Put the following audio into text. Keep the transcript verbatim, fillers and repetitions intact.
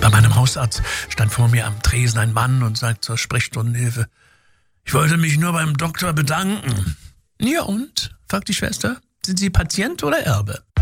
Bei meinem Hausarzt stand vor mir am Tresen ein Mann und sagt zur Sprechstundenhilfe: Ich wollte mich nur beim Doktor bedanken. Ja und? Fragt die Schwester. Sind Sie Patient oder Erbe?